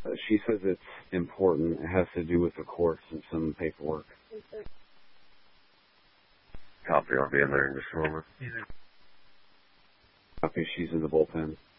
She says it's important. It has to do with the courts and some paperwork. Copy, I'll be in there in just a moment. Copy, she's in the bullpen.